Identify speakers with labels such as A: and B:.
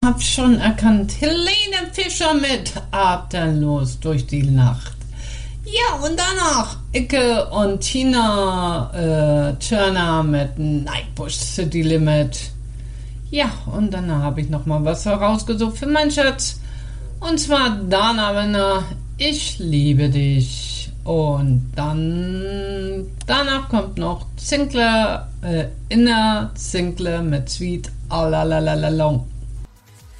A: Hab schon erkannt, Helene Fischer mit Atemlos durch die Nacht. Ja, und danach Icke und Tina Turner mit Nightbush City Limit. Ja, und dann habe ich nochmal was herausgesucht für meinen Schatz. Und zwar Dana Winner, Ich liebe dich. Und dann danach kommt noch Zinkler, Inner Zinkler mit Sweet All La La La La Long.